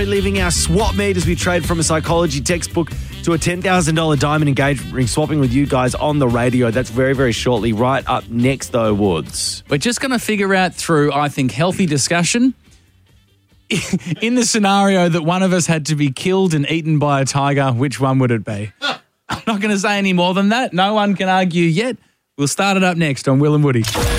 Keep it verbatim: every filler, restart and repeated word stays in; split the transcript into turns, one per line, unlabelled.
reliving our swap meet as we trade from a psychology textbook to a ten thousand dollars diamond engagement ring, swapping with you guys on the radio. That's very, very shortly. Right up next, though, Woods.
We're just going to figure out through, I think, healthy discussion, in the scenario that one of us had to be killed and eaten by a tiger, which one would it be? I'm not going to say any more than that. No one can argue yet. We'll start it up next on Will and Woody.